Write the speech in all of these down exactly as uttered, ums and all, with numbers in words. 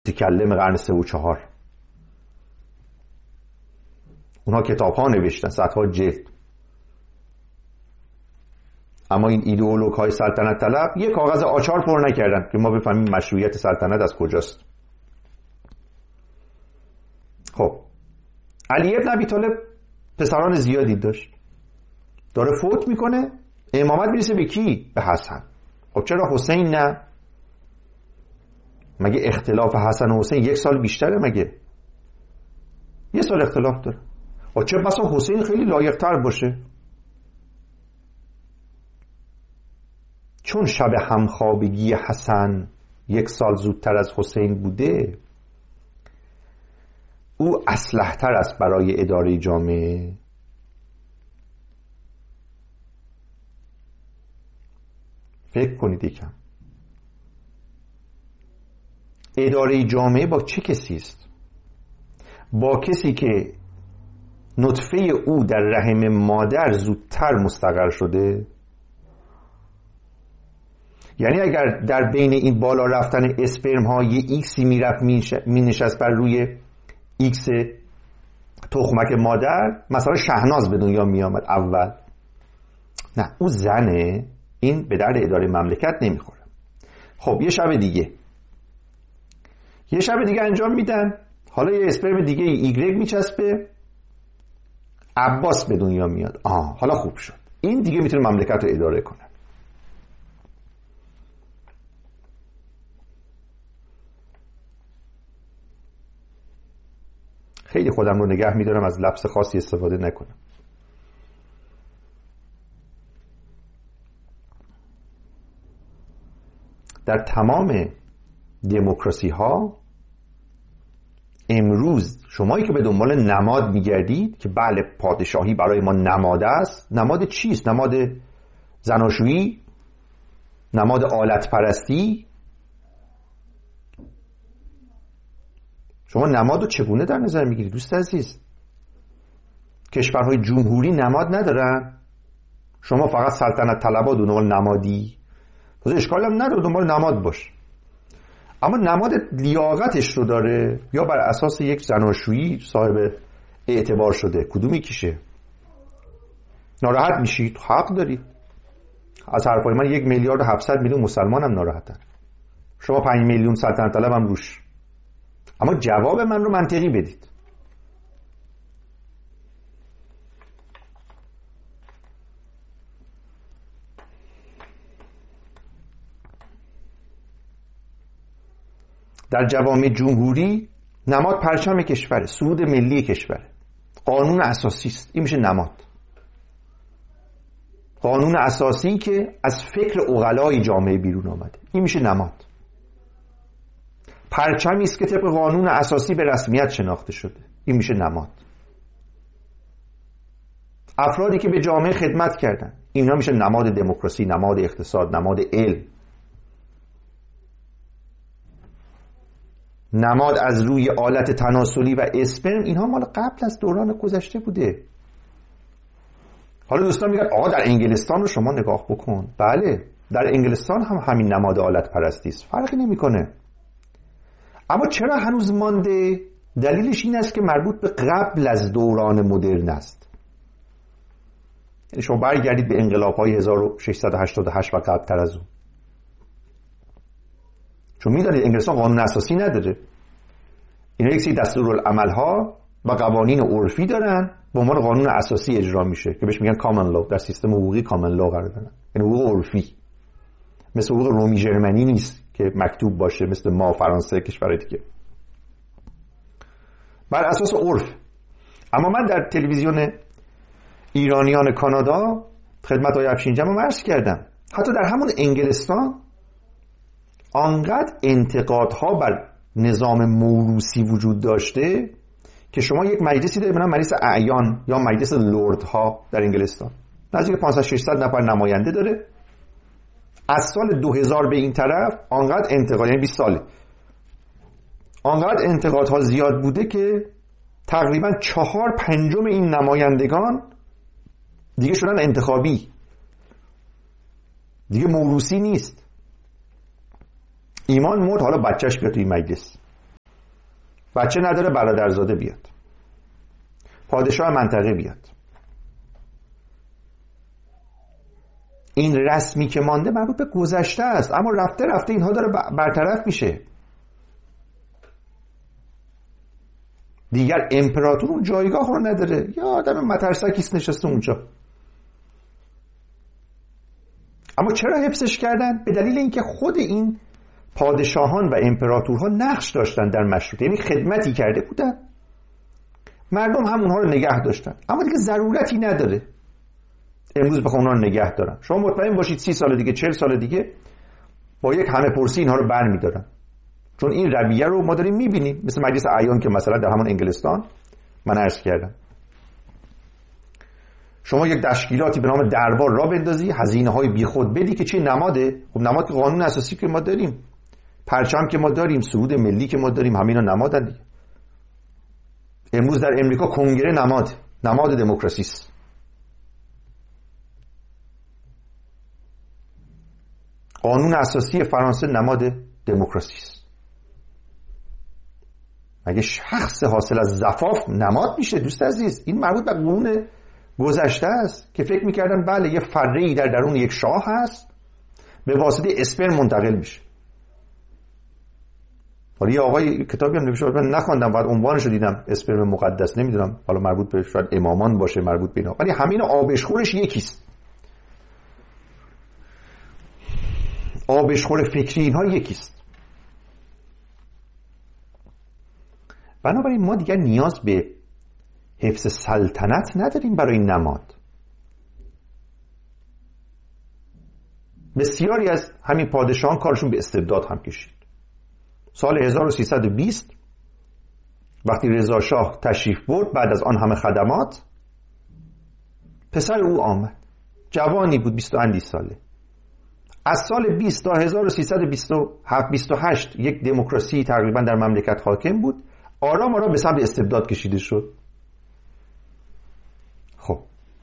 مستکلم قرن سه و چهار. اونها کتاب ها نوشتن، صدها جلد. اما این ایدئولوگ های سلطنت طلب یک کاغذ آچار پر نکردن که ما بفهمیم مشروعیت سلطنت از کجاست. خب علی ابن ابی طالب پسران زیادی داشت، داره فوت میکنه، امامت میرسه به کی؟ به حسن. خب چرا حسین نه؟ مگه اختلاف حسن و حسین یک سال بیشتره؟ مگه یه سال اختلاف داره؟ و چه بسا حسین خیلی لایق‌تر باشه. چون شب همخوابگی حسن یک سال زودتر از حسین بوده، او اصلح تر است برای اداره جامعه. فکر کنید یکم، اداره جامعه با چه کسی است؟ با کسی که نطفه او در رحم مادر زودتر مستقر شده. یعنی اگر در بین این بالا رفتن اسپرم ها یه ایکسی میرفت می نشست بر روی ایکس تخمک مادر، مثلا شهناز به دنیا می آمد اول. نه، او زنه، این به درد اداره مملکت نمیخوره. خب یه شب دیگه یه شب دیگه انجام میدن، حالا یه اسپرم دیگه ایگرگ میچسبه، عباس به دنیا میاد. آه حالا خوب شد، این دیگه میتونه مملکت رو اداره کنه. خیلی خودم رو نگه میدارم از لفظ خاصی استفاده نکنم. در تمام دموکراسی ها امروز شمایی که به دنبال نماد میگردید که بله پادشاهی برای ما نماد است، نماد چیست؟ نماد زناشویی؟ نماد آلت پرستی؟ شما نماد رو چگونه در نظر میگیرید دوست عزیز؟ کشورهای جمهوری نماد ندارن؟ شما فقط سلطنت طلبا دنبال نمادی؟ پس اشکال هم نداره دنبال نماد باش، اما نماد لیاقتش رو داره یا بر اساس یک زناشویی صاحب اعتبار شده؟ کدومی کیشه؟ ناراحت میشید، حق دارید. از حرفای من یک میلیارد و هفتصد میلیون مسلمان هم ناراحتن، شما پنج میلیون سلطنت طلب هم روش. اما جواب من رو منطقی بدید. در جوامع جمهوری نماد پرچم کشوره، سرود ملی کشوره، قانون اساسی است. این میشه نماد. قانون اساسی که از فکر عقلای جامعه بیرون آمده، این میشه نماد. پرچمی است که طبق قانون اساسی به رسمیت شناخته شده، این میشه نماد. افرادی که به جامعه خدمت کردن، اینا میشه نماد دموکراسی، نماد اقتصاد، نماد علم. نماد از روی آلت تناسلی و اسپرم، اینها مال قبل از دوران گذشته بوده. حالا دوستان میگن آقا در انگلستان رو شما نگاه بکن. بله در انگلستان هم همین نماد آلت پرستی است، فرقی نمیکنه. اما چرا هنوز مانده؟ دلیلش این است که مربوط به قبل از دوران مدرن است. یعنی شما برگردید به انقلاب‌های هزار و ششصد و هشتاد و هشت و قبل‌تر از اون. چون میدونید انگلستان قانون اساسی نداره. اینا یک سری دستورالعمل‌ها و قوانین عرفی دارن، به عنوان قانون اساسی اجرا میشه که بهش میگن کامن لو. در سیستم حقوقی کامن لو قرار دارن، یعنی حقوق عرفی. مثل حقوق رومی ژرمنی نیست که مکتوب باشه، مثل ما فرانسه کشورهای دیگه، بر اساس عرف. اما من در تلویزیون ایرانیان کانادا خدمت های افشین جمع عرض کردم، حتی در همون انگلستان آنقدر انتقادها بر نظام موروثی وجود داشته که شما یک مجلسی دارید به نام مجلس اعیان یا مجلس لردها در انگلستان، نزدیک پانصد ششصد نفر نماینده داره. از سال دو هزار به این طرف آنقدر انتقاد، یعنی بیست ساله، آنقدر انتقادها زیاد بوده که تقریبا چهار پنجم این نمایندگان دیگه شدن انتخابی، دیگه موروثی نیست. ایمان مرد، حالا بچهش بیاد توی مجلس. بچه نداره برادرزاده بیاد، پادشاه منطقه بیاد. این رسمی که مانده مربوط به گذشته است، اما رفته رفته اینها داره برطرف میشه. دیگر امپراتور اون جایگاه رو نداره، یا آدم مترسکیست نشسته اونجا. اما چرا حفظش کردن؟ به دلیل اینکه خود این پادشاهان و امپراتورها نقش داشتن در مشروطه، یعنی خدمتی کرده بودن، مردم هم اونها رو نگه داشتن، اما دیگه ضرورتی نداره امروز بخوام اونها رو نگه دارن. شما مطمئن باشید سی سال دیگه، چهل سال دیگه با یک همه پرسی اینها رو برمی‌دارن، چون این رویه رو ما داریم می‌بینیم. مثل مجلس اعیان که مثلا در همون انگلستان من عرض کردم، شما یک تشکیلاتی به نام دربار را بندازی، هزینه‌های بیخود بدی که چه نماده؟ خب نماد که قانون اساسی که ما داریم، پرچم که ما داریم، سرود ملی که ما داریم، همینا نمادن دیگه. امروز در امریکا کنگره نماد نماد دموکراسی است. قانون اساسی فرانسه نماد دموکراسی است. مگه شخص حاصل از زفاف نماد میشه؟ دوست عزیز، این مربوط به قرون گذشته است که فکر میکردن بله یه فره‌ای در درون یک شاه هست، به واسطه اسپرم منتقل میشه. حالا یه آقای کتابی هم نوشته، من نخوندم، بعد عنوانش رو دیدم، اسپرم مقدس، نمیدونم حالا مربوط به شاید امامان باشه، مربوط به اینا، ولی همین آبشخورش یکیست. آبشخور فکری اینها یکیست. بنابراین ما دیگر نیاز به حفظ سلطنت نداریم برای این نماد. بسیاری از همین پادشاهان کارشون به استبداد هم کشید. سال هزار و سیصد و بیست وقتی رضا شاه تشریف برد، بعد از آن همه خدمات، پسر او آمد، جوانی بود، بیست و اندی ساله. از سال بیست تا هزار و سیصد و بیست و هفت بیست و هشت یک دموکراسی تقریبا در مملکت حاکم بود، آرام آرام به سمت استبداد کشیده شد. خب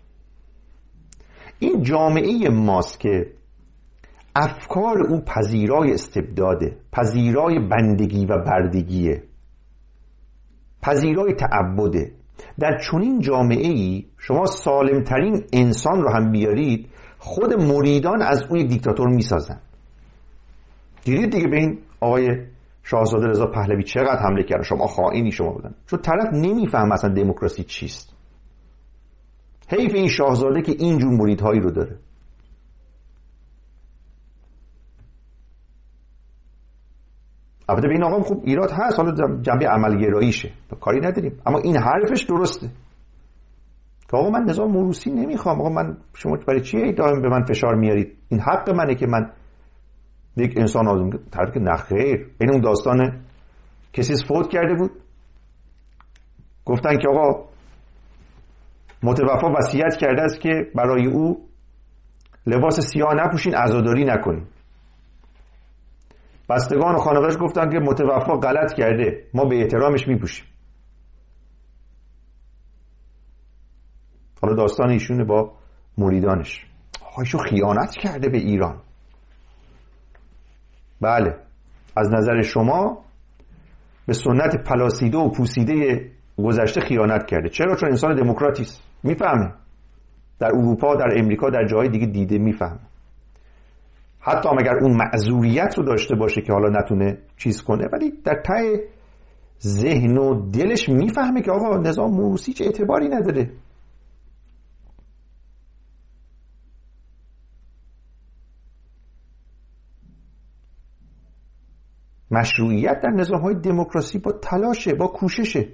این جامعه ماست که افکار او پذیرای استبداده، پذیرای بندگی و بردگیه، پذیرای تعبده. در چنین جامعه‌ای شما سالمترین انسان رو هم بیارید، خود مریدان از او یک دیکتاتور میسازن. دیدید دیگه به این آقای شاهزاده رضا پهلوی چقدر حمله کردن، شما خائنی شما بودن، چون طرف نمیفهم اصلا دموکراسی چیست. حیف این شاهزاده که اینجور مریدهایی رو داره. البته به این آقام خوب ایراد هست، حالا جنبه عملگراییشه، کاری نداریم، اما این حرفش درسته که آقا من نظام موروثی نمیخوام. آقا من، شما برای چیه دائم به من فشار میارید؟ این حق منه که من یک انسان آزم. طرف که نخیر. این اون داستان کسی فوت کرده بود، گفتن که آقا متوفا وصیت کرده است که برای او لباس سیاه نپوشین، عزاداری نکنین. بستگان و خانواده‌اش گفتن که متوفا غلط کرده، ما به احترامش میپوشیم. حالا داستان ایشونه با مریدانش. آقا ایشون خیانت کرده به ایران. بله، از نظر شما به سنت پلاسیده و پوسیده گذشته خیانت کرده. چرا؟ چون انسان دموکراتی است، میفهمه. در اروپا، در امریکا، در جاهای دیگه دیده، میفهمه. حتی اگر اون معذوریت رو داشته باشه که حالا نتونه چیز کنه، ولی در ته ذهن و دلش میفهمه که آقا نظام موروثی چه اعتباری نداره. مشروعیت در نظام‌های دموکراسی با تلاشه، با کوششه.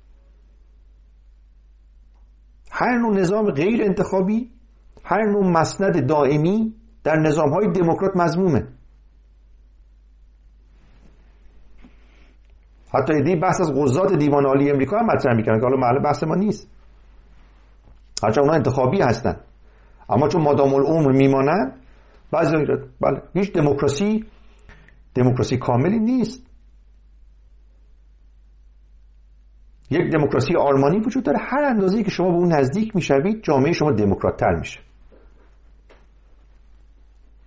هر نوع نظام غیر انتخابی، هر نوع مسند دائمی در نظام‌های دموکرات مذمومه. حتی ایده بحث از قضات دیوان عالی امریکا هم مطرح می‌کنن که حالا محل بحث ما نیست. هرچند اونا انتخابی هستن، اما چون مادام العمر میمانن، بعضی بله هیچ دموکراسی دموکراسی کاملی نیست. یک دموکراسی آرمانی وجود داره. هر اندازه‌ای که شما به اون نزدیک میشوید، جامعه شما دموکرات‌تر میشه.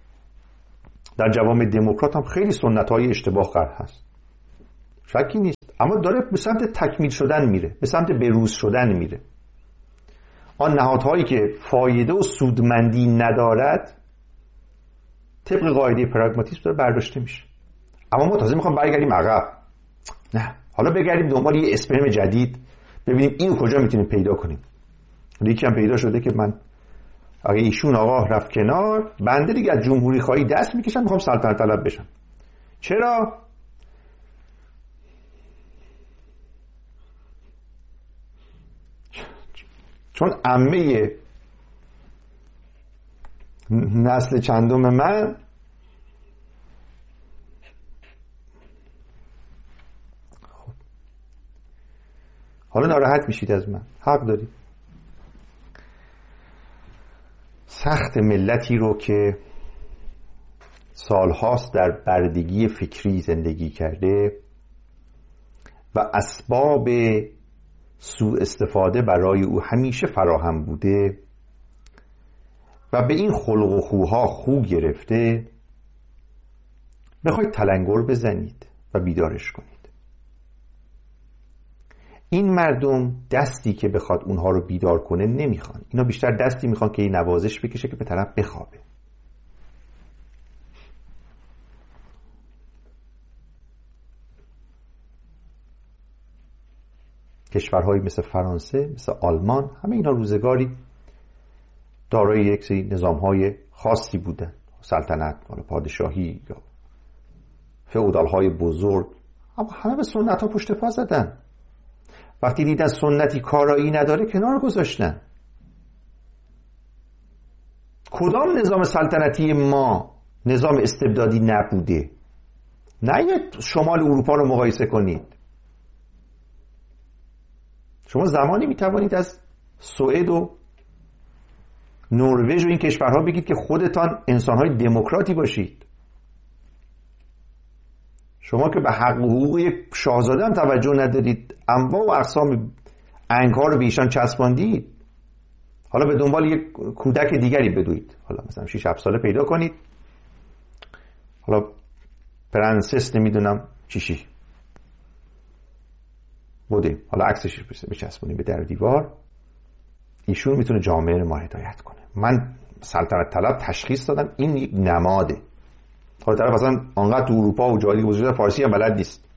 در جوامع دموکرات هم خیلی سنت‌های اشتباه قرار هست، شکی نیست، اما داره به سمت تکمیل شدن میره، به سمت بروز شدن میره. آن نهادهایی که فایده و سودمندی ندارد طبق قاعده پراگماتیسم داره برداشته میشه. اما ما تازه میخوام برگردیم عقب. نه، حالا بگردیم دنبال یه اسپرم جدید، ببینیم اینو کجا میتونیم پیدا کنیم. یکی هم پیدا شده که من اگه ایشون آقا رفت کنار، بنده دیگه از جمهوری خواهی دست میکشم، میخوام سلطنت طلب بشم. چرا؟ چون عمه نسل چندم من خب. حالا ناراحت میشید از من، حق دارید. سخت ملتی رو که سالهاست در بردگی فکری زندگی کرده و اسباب سوء استفاده برای او همیشه فراهم بوده و به این خلق و خوها خو گرفته، بخواید تلنگر بزنید و بیدارش کنید. این مردم دستی که بخواد اونها رو بیدار کنه نمیخوان. اینا بیشتر دستی میخوان که این نوازش بکشه که به طرف بخوابه. کشورهایی مثل فرانسه، مثل آلمان، همه اینا روزگاری دارای یک سری نظام‌های خاصی بودن، سلطنت، پادشاهی یا فئودال‌های بزرگ، اما همه به سنت‌ها پشت پا زدن. وقتی دیدن سنتی کارایی نداره کنار گذاشتن. کدام نظام سلطنتی ما نظام استبدادی نبوده؟ نه شمال اروپا رو مقایسه کنید. شما زمانی میتوانید از سوئد و نروژ و این کشورها بگید که خودتان انسانهای دموکراتی باشید. شما که به حق و حقوق یک شاهزاده هم توجه ندارید، انواع و اقسام انگار رو به ایشان چسباندید. حالا به دنبال یک کودک دیگری بدوید، حالا مثلا شش هفت ساله پیدا کنید، حالا پرنسس نمیدونم چیشی بوده، حالا عکسش بچسبونیم به در دیوار، ایشون میتونه جامعه رو ما هدایت کنه. من سلطنت طلب تشخیص دادم این یک نماده. حالا طرف اصلا آنقدر تو اروپا و جایی وجود فارسی هم بلد نیست.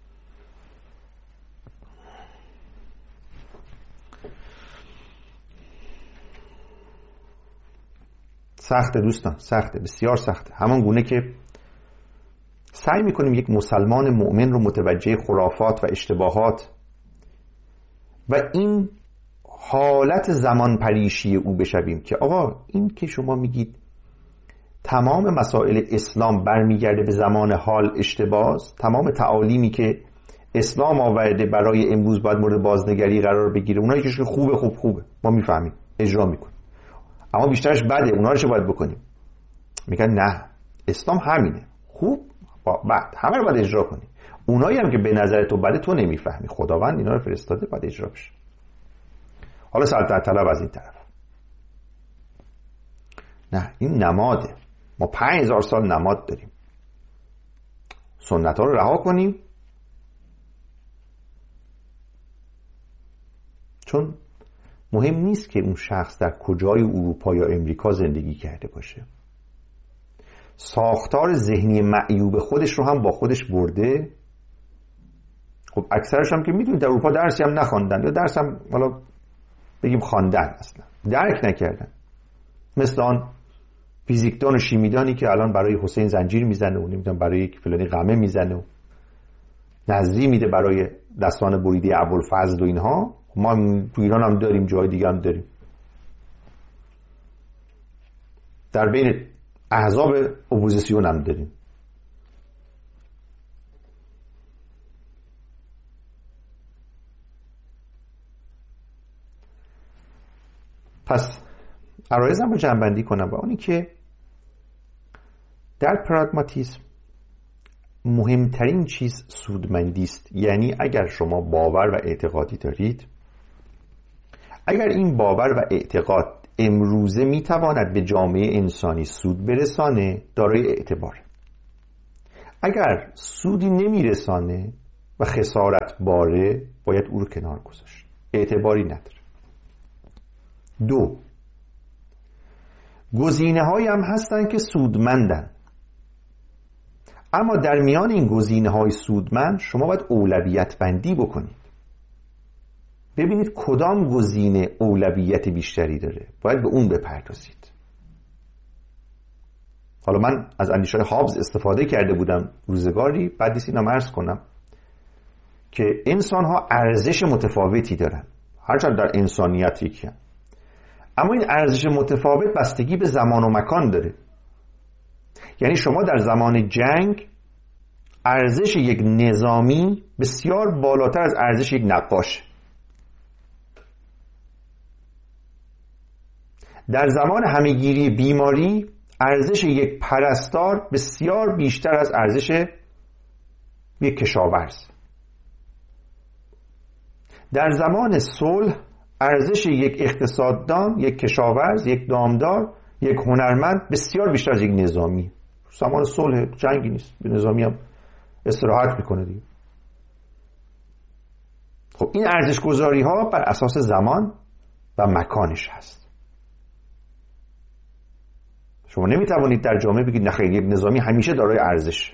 سخته دوستان، سخته، بسیار سخته. همان گونه که سعی میکنیم یک مسلمان مؤمن رو متوجه خرافات و اشتباهات و این حالت زمان پریشی او بشویم که آقا این که شما میگید تمام مسائل اسلام برمیگرده به زمان حال اشتباه، تمام تعالیمی که اسلام آورده برای امروز باید مورد بازنگری قرار بگیره، اونایی که خوبه خوب خوبه ما میفهمیم اجرا میکنیم، اما بیشترش بده، اونها رو چه باید بکنیم؟ میگن نه اسلام همینه خوب بعد همه رو باید اجرا کنی. اونایی هم که به نظر تو بده تو نمیفهمی، خداوند اینا رو فرستاده باید اجرا بشه. حالا سلطنت طلب از این طرف، نه این نماده. ما پنج هزار سال نماد داریم. سنت ها رو رها کنیم، چون مهم نیست که اون شخص در کجای اروپا یا امریکا زندگی کرده باشه. ساختار ذهنی معیوب خودش رو هم با خودش برده. خب اکثرش هم که میدونید در اروپا درسی هم نخواندن یا درس هم حالا بگیم خواندن اصلا درک نکردن. مثل آن فیزیکدان و شیمیدانی که الان برای حسین زنجیر میزنه و نمیدونم برای یک فلانی قمه میزنه و نظری میده برای دستان بریده ابوالفضل و اینها. ما تو ایران هم داریم، جای دیگه هم داریم. در بین احزاب اپوزیسیون هم داریم. پس عرایزم رو جمع‌بندی کنم و اونی که در پراگماتیسم مهمترین چیز سودمندی است. یعنی اگر شما باور و اعتقادی دارید، اگر این باور و اعتقاد امروزه میتواند به جامعه انسانی سود برسانه، دارای اعتباره. اگر سودی نمیرسانه، و خسارت باره باید او رو کنار گذاشت، اعتباری نداره. دو، گزینه هایی هم هستن که سودمندن، اما در میان این گزینه های سودمند شما باید اولویت بندی بکنید، ببینید کدام گزینه اولویت بیشتری داره، باید به اون بپردازید. حالا من از اندیشه های هابز استفاده کرده بودم روزگاری، بعد نیست اینو عرض کنم که انسان ها ارزش متفاوتی دارن، هرچند در انسانیت یکی هم. اما این ارزش متفاوت بستگی به زمان و مکان داره. یعنی شما در زمان جنگ ارزش یک نظامی بسیار بالاتر از ارزش یک نقاش. در زمان همهگیری بیماری ارزش یک پرستار بسیار بیشتر از ارزش یک کشاورز. در زمان صلح ارزش یک اقتصاددان، یک کشاورز، یک دامدار، یک هنرمند بسیار بیشتر از یک نظامی. زمان صلح جنگی نیست، به نظامی هم استراحت میکنه دیگه. خب این ارزش گذاری ها بر اساس زمان و مکانش هست. شما نمیتوانید در جامعه بگید نخیر یک نظامی همیشه دارای ارزش.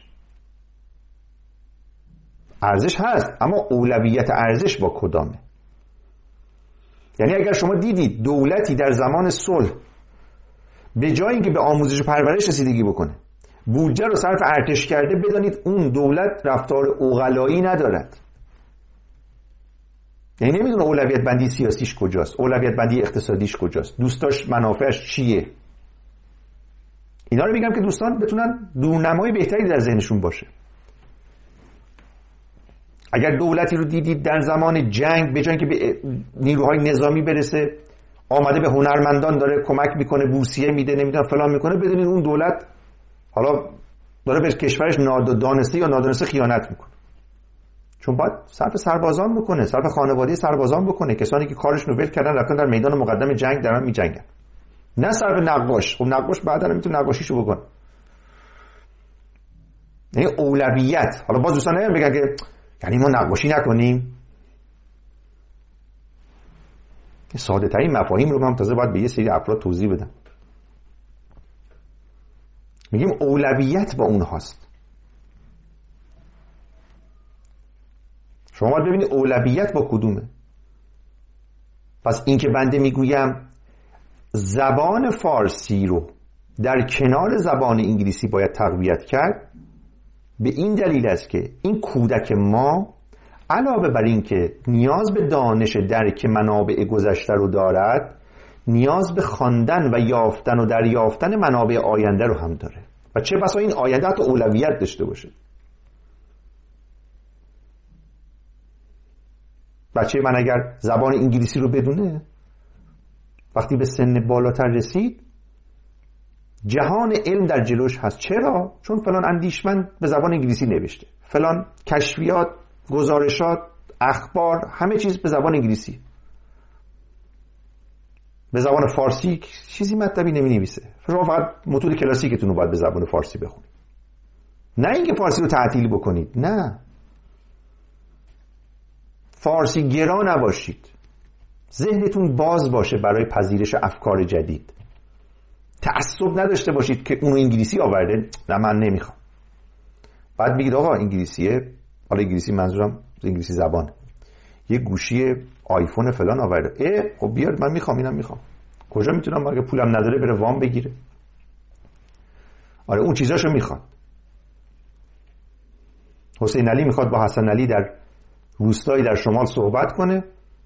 ارزش هست، اما اولویت ارزش با کدامه؟ یعنی اگر شما دیدید دولتی در زمان صلح به جای اینکه به آموزش و پرورش رسیدگی بکنه بودجه رو صرف ارتش کرده، بدانید اون دولت رفتار عقلایی ندارد. یعنی نمیدونه اولویت بندی سیاسیش کجاست، اولویت بندی اقتصادیش کجاست، دوستاش منافعش چیه. اینا رو میگم که دوستان بتونن دورنمای بهتری در ذهنشون باشه. اگر دولتی رو دیدید در زمان جنگ به جای اینکه به نیروهای نظامی برسه آمده به هنرمندان داره کمک میکنه، بورسیه میده، نمیدونم فلان میکنه، بدونید اون دولت حالا داره به کشورش نادانسته یا نادانسته خیانت میکنه. چون باید صرف سربازان بکنه، صرف خانواده سربازان بکنه، کسانی که کارشون رو ول کردن رفتن در میدان مقدم جنگ دارن میجنگن، نه صرف نقاش. خب نقاش بعدا نمیتونه نقاشیشو بکنه. یعنی اولویت. حالا باز دوستان نمیان بگن که یعنی ما نقاشی نکنیم. ساده ترین مفاهیم رو من تازه باید به یه سری افراد توضیح بدم. میگیم اولویت با اون هاست. شما باید ببینید اولویت با کدومه. پس این که بنده میگویم زبان فارسی رو در کنار زبان انگلیسی باید تقویت کرد، به این دلیل است که این کودک ما علاوه بر این که نیاز به دانش درک منابع گذشته رو دارد، نیاز به خواندن و یافتن و دریافتن منابع آینده رو هم داره و چه بسا این آینده حتی اولویت داشته باشه. بچه من اگر زبان انگلیسی رو بدونه، وقتی به سن بالاتر رسید جهان علم در جلوش هست. چرا؟ چون فلان اندیشمند به زبان انگلیسی نوشته، فلان کشفیات، گزارشات، اخبار، همه چیز به زبان انگلیسی. به زبان فارسی چیزی مطلبی نمی نویسه. شما فقط متون کلاسیکتون رو باید به زبان فارسی بخونید، نه اینکه فارسی رو تعطیل بکنید. نه، فارسی گرا نباشید، ذهنتون باز باشه برای پذیرش افکار جدید. تعصب نداشته باشید که اونو انگلیسی آورده، نه من نمیخوام. بعد بگید آقا انگلیسیه، حالا انگلیسی منظورم انگلیسی زبان، یه گوشی آیفون فلان آورده، اه خب بیار من میخوام، اینم میخوام. کجا میتونم اگه پولم نداره بره وام بگیره؟ آره اون چیزاشو میخواد. حسین علی میخواد با حسن علی در روستایی در شمال صحبت کنه،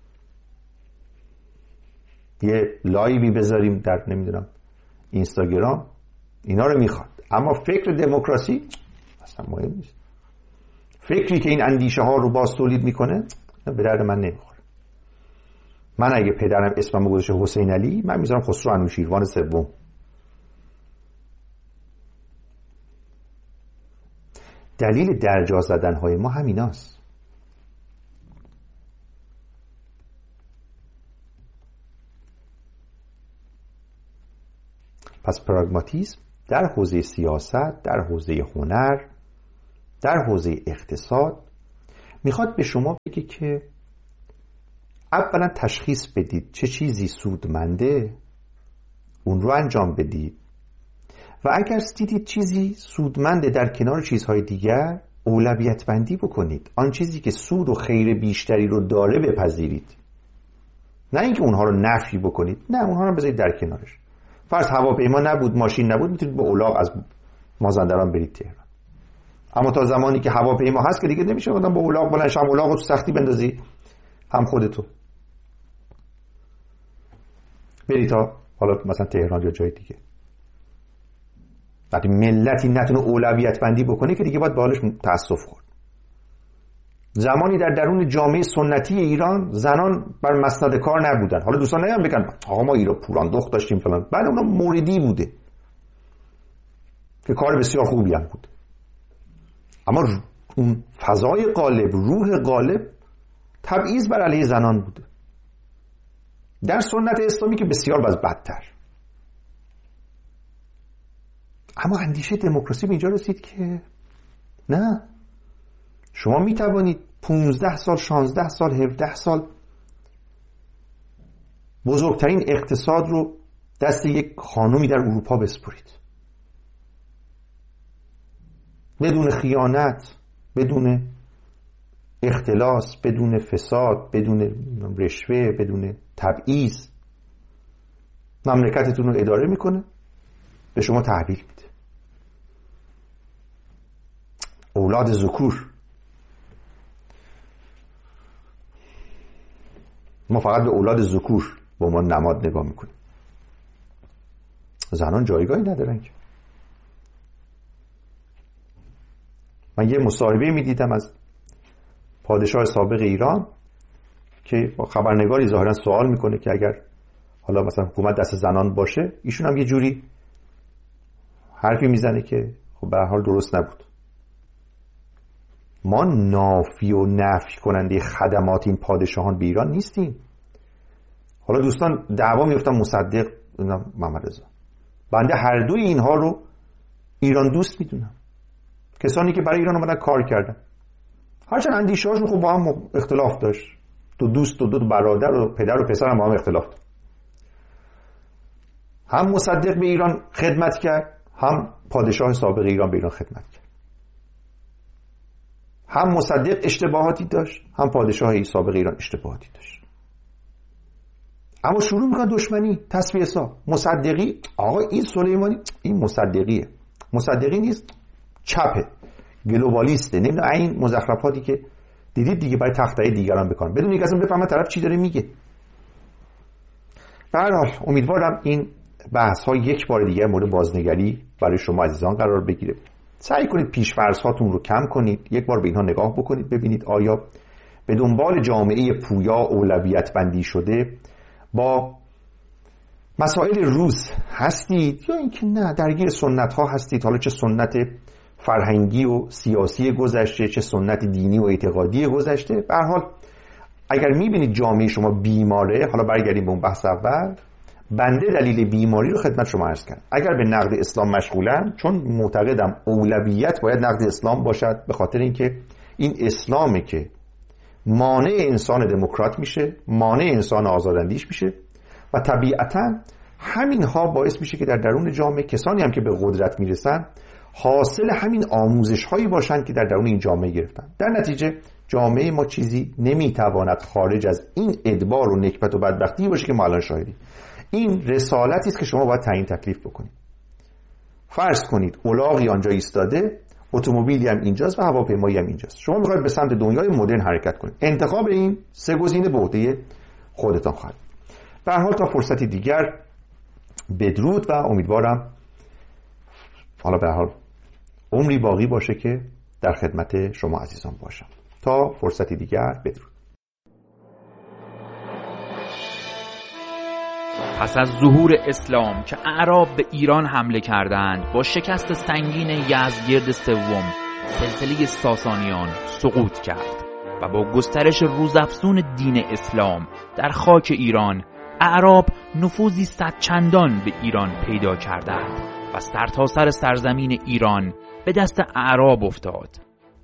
یه لایوی بذاریم در نمیدونم اینستاگرام، اینا رو میخواد. اما فکر دموکراسی اصلا مهم نیست. فکری که این اندیشه ها رو باز تولید میکنه به درد من نمیخوره. من اگه پدرم اسمم گذاشته حسین علی، من میذارم خسرو انوشیروان سوم. دلیل درجا زدن های ما همیناست. پس پراگماتیسم در حوزه سیاست، در حوزه هنر، در حوزه اقتصاد میخواد به شما بگه که اولا تشخیص بدید چه چیزی سودمنده، اون رو انجام بدید و اگر دیدید چیزی سودمنده در کنار چیزهای دیگر، اولویت بندی بکنید. آن چیزی که سود و خیر بیشتری رو داره بپذیرید، نه اینکه اونها رو نفی بکنید. نه، اونها رو بذارید در کنارش. فرض هواپیما نبود، ماشین نبود، میتونید با الاغ از مازندران برید تهران. اما تا زمانی که هواپیما هست که دیگه نمیشه آدم با الاغ بلند شه، الاغ رو تو سختی بندازی هم خودتو بری تا حالا مثلا تهران یا جای دیگه. وقتی ملتی نتونه اولویت بندی بکنه که دیگه باید به حالش تأسف خورد. زمانی در درون جامعه سنتی ایران زنان بر مسند کار نبودن. حالا دوستان نگم بگن آقا ما ایران پوران دخت داشتیم فلان، بله اونا موردی بوده که کار بسیار خوبی هم بود، اما اون فضای غالب، روح غالب تبعیض بر علیه زنان بوده. در سنت اسلامی که بسیار باز بدتر. اما اندیشه دموکراسی به اینجا رسید که نه، شما می توانید پونزده سال، شانزده سال، هفده سال بزرگترین اقتصاد رو دست یک خانومی در اروپا بسپرید، بدون خیانت، بدون اختلاس، بدون فساد، بدون رشوه، بدون تبعیض. مملکتتون رو اداره میکنه، به شما تحویل میده. اولاد ذکور. ما فقط به اولاد ذکور به عنوان نماد نگاه میکنیم. زنان جایگاهی ندارن که. من یه مصاحبه میدیدم از پادشاه سابق ایران که با خبرنگاری ظاهرا سوال میکنه که اگر حالا مثلا حکومت دست زنان باشه، ایشون هم یه جوری حرفی میزنه که خب به هر حال درست نبود. ما نافی و نفی کننده خدمات این پادشاهان به ایران نیستیم. حالا دوستان دعوا میفتن مصدق محمد رضا، بنده هر دوی اینها رو ایران دوست میدونم. کسانی که برای ایران اومدن کار کردن، هرچند اندیشه هاشون خب با هم اختلاف داشت، دو دوست و دو برادر و پدر و پسر هم با هم اختلاف داشت. هم مصدق به ایران خدمت کرد، هم پادشاه سابق ایران به ایران خدمت کرد. هم مصدق اشتباهاتی داشت، هم پادشاه سابق ایران اشتباهاتی داشت. اما شروع میکنن دشمنی، تصفیه حساب. مصدقی آقا این سلیمانی این مصدقیه، مصدقی نیست، چپه، گلوبالیسته، نمیدونم این مزخرفاتی که دیدید دیگه برای تخطئه دیگران بکنن بدون اینکه اصلا بفهمن طرف چی داره میگه. به هر حال امیدوارم این بحث ها یک بار دیگه مورد بازنگری برای شما عزیزان قرار بگیره. سعی کنید پیش‌فرض هاتون رو کم کنید، یک بار به اینها نگاه بکنید، ببینید آیا به دنبال جامعه پویا اولویت بندی شده با مسائل روز هستید یا اینکه نه درگیر سنت ها هستید، حالا چه سنت فرهنگی و سیاسی گذشته، چه سنت دینی و اعتقادی گذشته. به هر حال اگر میبینید جامعه شما بیماره، حالا برگردیم به اون بحث اول، بنده دلیل بیماری رو خدمت شما عرض کردم. اگر به نقد اسلام مشغولم، چون معتقدم اولویت باید نقد اسلام باشد، به خاطر اینکه این اسلامه که مانع انسان دموکرات میشه، مانع انسان آزاداندیش میشه و طبیعتاً همین ها باعث میشه که در درون جامعه کسانی هم که به قدرت میرسن حاصل همین آموزش هایی باشند که در درون این جامعه گرفتن. در نتیجه جامعه ما چیزی نمیتواند خارج از این ادبار و نکبت و بدبختی باشه که ما الان شاهدیم. این رسالتی است که شما باید تعیین تکلیف بکنید. فرض کنید الاغی آنجا ایستاده، اتومبیلی هم اینجاست و هواپیمایی هم اینجاست. شما میخواید به سمت دنیای مدرن حرکت کنید. انتخاب این سه گزینه به عهده خودتان خواهد. به هر حال تا فرصتی دیگر بدرود و امیدوارم حالا به هر حال عمری باقی باشه که در خدمت شما عزیزان باشم. تا فرصتی دیگر بدرود. پس از ظهور اسلام که اعراب به ایران حمله کردند، با شکست سنگین یزدگرد سوم سلسله ساسانیان سقوط کرد و با گسترش روزافزون دین اسلام در خاک ایران، اعراب نفوذی صد چندان به ایران پیدا کردند و سرتاسر سرزمین ایران به دست اعراب افتاد.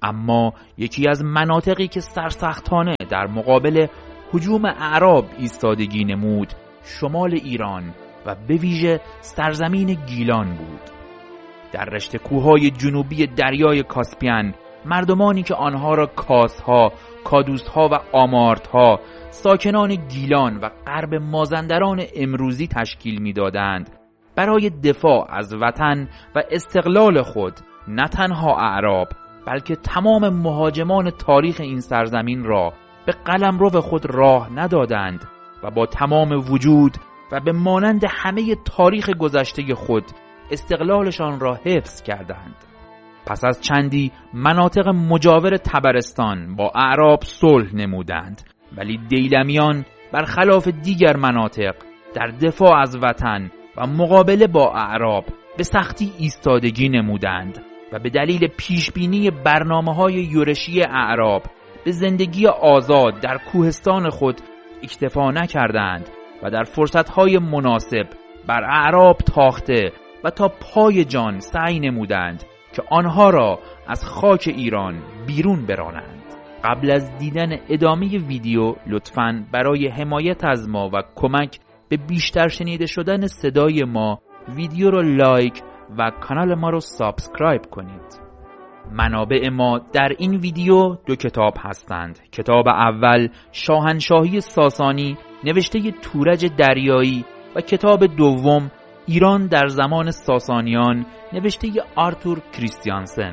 اما یکی از مناطقی که سرسختانه در مقابل هجوم اعراب ایستادگی نمود شمال ایران و به ویژه سرزمین گیلان بود. در رشته کوههای جنوبی دریای کاسپین مردمانی که آنها را کاسها، کادوسها و آمارتها، ساکنان گیلان و غرب مازندران امروزی تشکیل می‌دادند، برای دفاع از وطن و استقلال خود نه تنها اعراب بلکه تمام مهاجمان تاریخ این سرزمین را به قلمرو خود راه ندادند و با تمام وجود و به مانند همه تاریخ گذشته خود استقلالشان را حفظ کردند. پس از چندی مناطق مجاور طبرستان با اعراب صلح نمودند، ولی دیلمیان برخلاف دیگر مناطق در دفاع از وطن و مقابله با اعراب به سختی ایستادگی نمودند و به دلیل پیشبینی برنامه‌های یورشی اعراب به زندگی آزاد در کوهستان خود اکتفا نکردند و در فرصت‌های مناسب بر اعراب تاخته و تا پای جان سعی نمودند که آنها را از خاک ایران بیرون برانند. قبل از دیدن ادامه ویدیو لطفاً برای حمایت از ما و کمک به بیشتر شنیده شدن صدای ما ویدیو را لایک و کانال ما را سابسکرایب کنید. منابع ما در این ویدیو دو کتاب هستند. کتاب اول شاهنشاهی ساسانی نوشته تورج دریایی و کتاب دوم ایران در زمان ساسانیان نوشته آرتور کریستیانسن.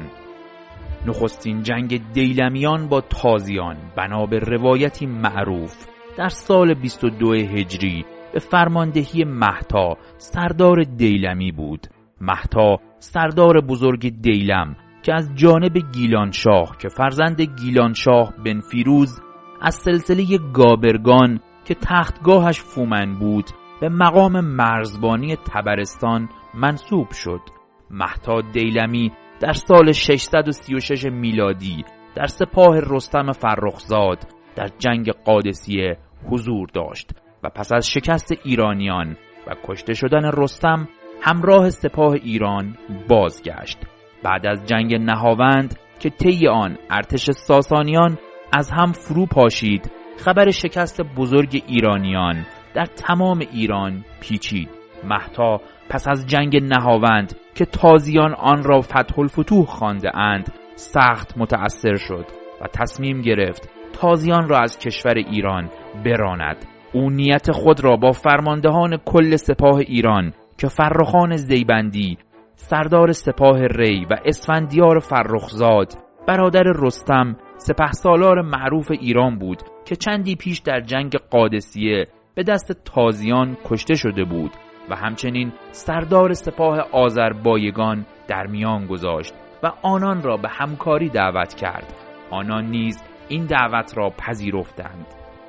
نخستین جنگ دیلمیان با تازیان بنا به روایتی معروف در سال بیست و دو هجری به فرماندهی مهتا سردار دیلمی بود. مهتا سردار بزرگ دیلم که از جانب گیلانشاه که فرزند گیلانشاه بن فیروز از سلسله گابرگان که تختگاهش فومن بود به مقام مرزبانی طبرستان منصوب شد. مهتا دیلمی در سال ششصد و سی و شش میلادی در سپاه رستم فرخزاد در جنگ قادسیه حضور داشت و پس از شکست ایرانیان و کشته شدن رستم همراه سپاه ایران بازگشت. بعد از جنگ نهاوند که طی آن ارتش ساسانیان از هم فرو پاشید، خبر شکست بزرگ ایرانیان در تمام ایران پیچید. مهتا پس از جنگ نهاوند که تازیان آن را فتح الفتوح خوانده اند سخت متأثر شد و تصمیم گرفت تازیان را از کشور ایران براند. او نیت خود را با فرماندهان کل سپاه ایران که فرخان زیبندی سردار سپاه ری و اسفندیار فرخزاد برادر رستم سپهسالار معروف ایران بود که چندی پیش در جنگ قادسیه به دست تازیان کشته شده بود و همچنین سردار سپاه آذربایگان در میان گذاشت و آنان را به همکاری دعوت کرد. آنان نیز این دعوت را پذیرفتند.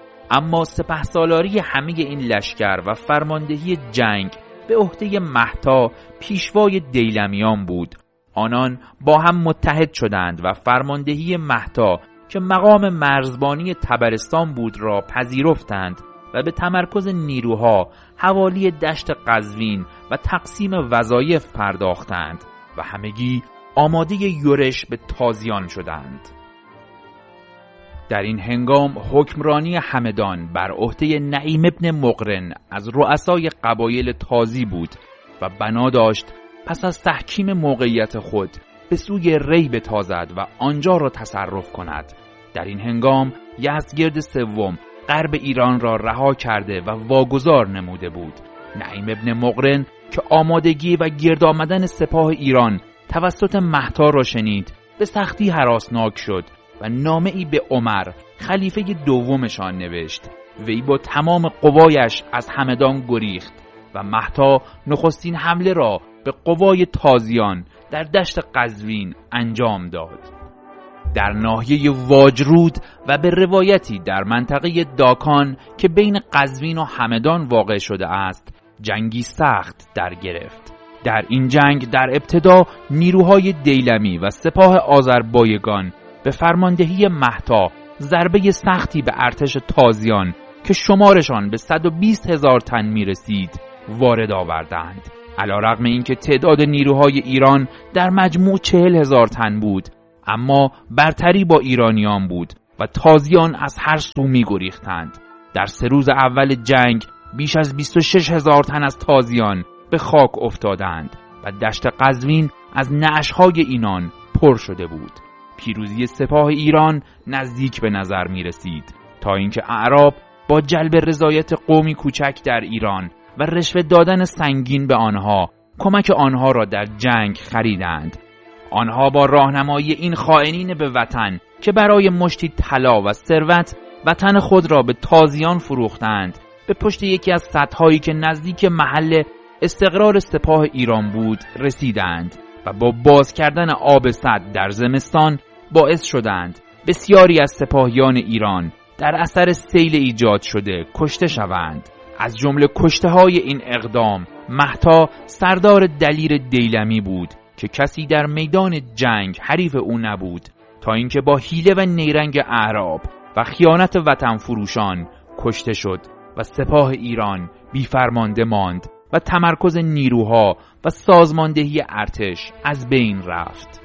اما سپهسالاری همه این لشکر و فرماندهی جنگ به عهده مهتا پیشوای دیلمیان بود. آنان با هم متحد شدند و فرماندهی مهتا که مقام مرزبانی طبرستان بود را پذیرفتند و به تمرکز نیروها حوالی دشت قزوین و تقسیم وظایف پرداختند و همگی آماده یورش به تازیان شدند. در این هنگام حکمرانی همدان بر عهده نعیم ابن مقرن از رؤسای قبایل تازی بود و بنا داشت پس از تحکیم موقعیت خود به سوی ری بتازد و آنجا را تصرف کند. در این هنگام یزدگرد سوم غرب ایران را رها کرده و واگذار نموده بود. نعیم ابن مقرن که آمادگی و گرد آمدن سپاه ایران توسط مهتا را شنید به سختی هراسناک شد و نامه‌ای به عمر خلیفه دومشان نوشت. وی با تمام قوایش از همدان گریخت و مهتا نخستین حمله را به قوای تازیان در دشت قزوین انجام داد. در ناحیه واجرود و به روایتی در منطقه داکان که بین قزوین و همدان واقع شده است جنگی سخت در گرفت. در این جنگ در ابتدا نیروهای دیلمی و سپاه آذربایگان به فرماندهی مهتا ضربه سختی به ارتش تازیان که شمارشان به صد و بیست هزار تن می رسید وارد آوردند. علیرغم اینکه تعداد نیروهای ایران در مجموع چهل هزار تن بود، اما برتری با ایرانیان بود و تازیان از هر سو می گریختند. در سه روز اول جنگ بیش از بیست و شش هزار تن از تازیان به خاک افتادند و دشت قزوین از نعش‌های اینان پر شده بود. پیروزی سپاه ایران نزدیک به نظر می رسید تا اینکه اعراب با جلب رضایت قومی کوچک در ایران و رشوه دادن سنگین به آنها کمک آنها را در جنگ خریدند. آنها با راهنمایی این خائنین به وطن که برای مشتی طلا و ثروت وطن خود را به تازیان فروختند، به پشت یکی از سدهایی که نزدیک محل استقرار سپاه ایران بود رسیدند و با باز کردن آب سد در زمستان باعث شدند بسیاری از سپاهیان ایران در اثر سیل ایجاد شده کشته شوند. از جمله کشته های این اقدام مهتا سردار دلیر دیلمی بود که کسی در میدان جنگ حریف او نبود تا اینکه با حیله و نیرنگ اعراب و خیانت وطن فروشان کشته شد و سپاه ایران بیفرمانده ماند و تمرکز نیروها و سازماندهی ارتش از بین رفت.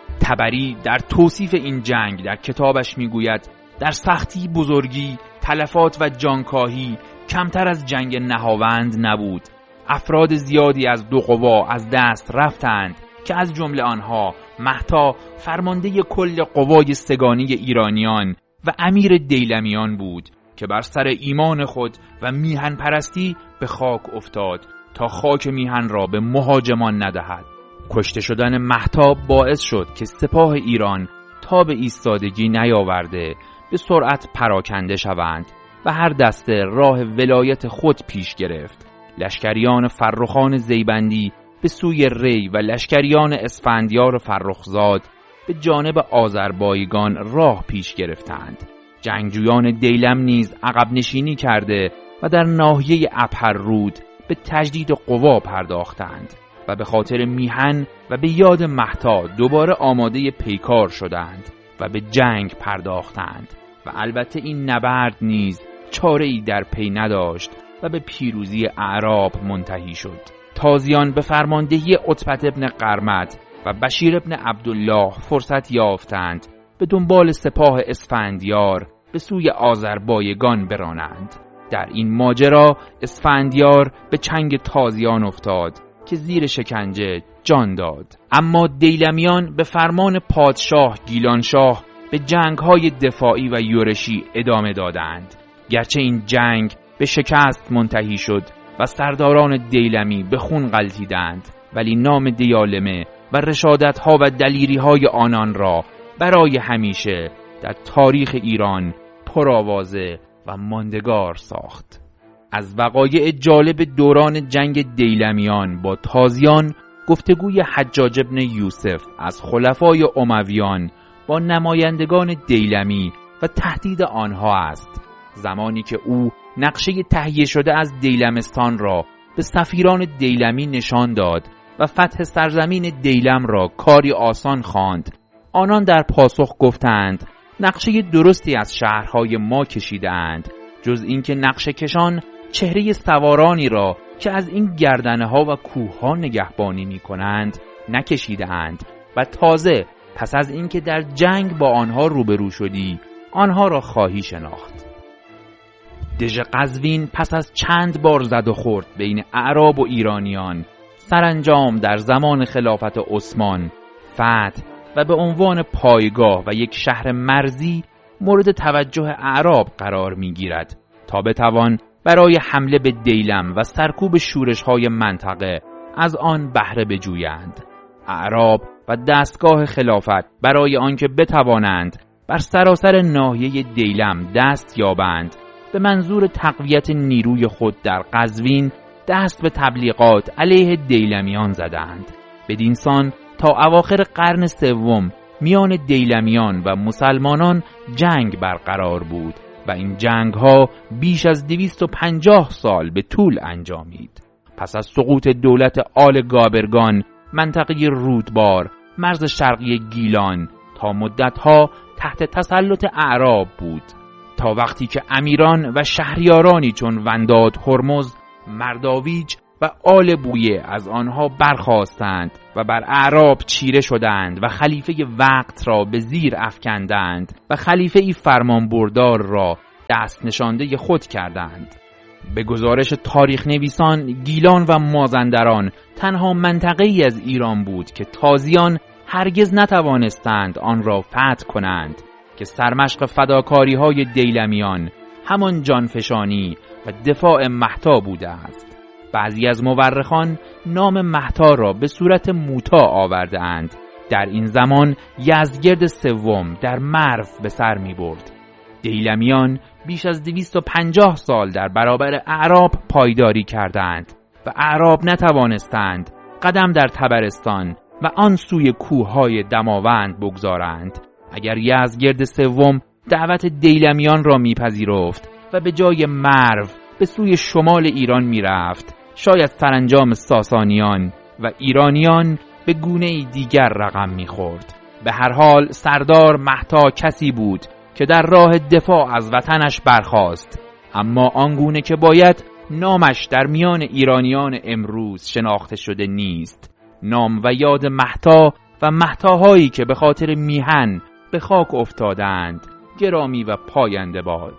طبری در توصیف این جنگ در کتابش میگوید در سختی بزرگی، تلفات و جانکاهی کمتر از جنگ نهاوند نبود. افراد زیادی از دو قوا از دست رفتند که از جمله آنها مهتا فرمانده کل قوای سگانی ایرانیان و امیر دیلمیان بود که بر سر ایمان خود و میهن پرستی به خاک افتاد تا خاک میهن را به مهاجمان ندهد. کشته شدن مهتا باعث شد که سپاه ایران تا به ایستادگی نیاورده به سرعت پراکنده شوند و هر دسته راه ولایت خود پیش گرفت. لشکریان فرخان زیبندی به سوی ری و لشکریان اسفندیار فرخزاد به جانب آذربایجان راه پیش گرفتند. جنگجویان دیلم نیز عقب نشینی کرده و در ناحیه ابهر رود به تجدید قوا پرداختند و به خاطر میهن و به یاد مهتا دوباره آماده پیکار شدند و به جنگ پرداختند و البته این نبرد نیز چاره‌ای در پی نداشت و به پیروزی اعراب منتهی شد. تازیان به فرماندهی عتبت ابن قرمط و بشیر ابن عبدالله فرصت یافتند به دنبال سپاه اسفندیار به سوی آذربایجان برانند. در این ماجرا اسفندیار به چنگ تازیان افتاد که زیر شکنجه جان داد. اما دیلمیان به فرمان پادشاه گیلانشاه به جنگ‌های دفاعی و یورشی ادامه دادند. گرچه این جنگ به شکست منتهی شد و سرداران دیلمی به خون غلتیدند، ولی نام دیالمه و رشادت‌ها و دلیری‌های آنان را برای همیشه در تاریخ ایران پرآوازه و ماندگار ساخت. از وقایع جالب دوران جنگ دیلمیان با تازیان گفتگوی حجاج ابن یوسف از خلفای امویان با نمایندگان دیلمی و تهدید آنها است. زمانی که او نقشه تهیه شده از دیلمستان را به سفیران دیلمی نشان داد و فتح سرزمین دیلم را کاری آسان خواند، آنان در پاسخ گفتند نقشه درستی از شهرهای ما کشیدند، جز اینکه نقشه کشان چهره سوارانی را که از این گردنه ها و کوه ها نگهبانی می کنند نکشیدند و تازه پس از اینکه در جنگ با آنها روبرو شدی آنها را خواهی شناخت. دژ قزوین پس از چند بار زد و خورد بین اعراب و ایرانیان سرانجام در زمان خلافت عثمان فتح و به عنوان پایگاه و یک شهر مرزی مورد توجه اعراب قرار می گیرد تا بتوان برای حمله به دیلم و سرکوب شورش‌های منطقه از آن بهره بجویند. اعراب و دستگاه خلافت برای آنکه بتوانند بر سراسر ناحیه دیلم دست یابند به منظور تقویت نیروی خود در قزوین دست به تبلیغات علیه دیلمیان زدند. بدینسان تا اواخر قرن سوم میان دیلمیان و مسلمانان جنگ برقرار بود و این جنگ ها بیش از دویست و پنجاه سال به طول انجامید. پس از سقوط دولت آل گابرگان منطقه رودبار مرز شرقی گیلان تا مدتها تحت تسلط اعراب بود تا وقتی که امیران و شهریارانی چون ونداد هرمز، مرداویج و آل بویه از آنها برخاستند و بر اعراب چیره شدند و خلیفه وقت را به زیر افکندند و خلیفه فرمان بردار را دست نشانده خود کردند. به گزارش تاریخ نویسان، گیلان و مازندران تنها منطقه‌ای از ایران بود که تازیان هرگز نتوانستند آن را فتح کنند که سرمشق فداکاری‌های دیلمیان همان جانفشانی و دفاع مهتا بوده است. بعضی از مورخان نام مهتا را به صورت موتا آورده اند. در این زمان یزدگرد سوم در مرو به سر می برد. دیلمیان بیش از دویست و پنجاه سال در برابر اعراب پایداری کردند و اعراب نتوانستند قدم در طبرستان و آن سوی کوههای دماوند بگذارند. اگر یزدگرد سوم دعوت دیلمیان را میپذیرفت و به جای مرو به سوی شمال ایران میرفت، شاید سرانجام ساسانیان و ایرانیان به گونه‌ای دیگر رقم میخورد. به هر حال سردار مهتا کسی بود که در راه دفاع از وطنش برخاست، اما آنگونه که باید نامش در میان ایرانیان امروز شناخته شده نیست. نام و یاد مهتا و مهتاهایی که به خاطر میهن به خاک افتادند گرامی و پاینده باد.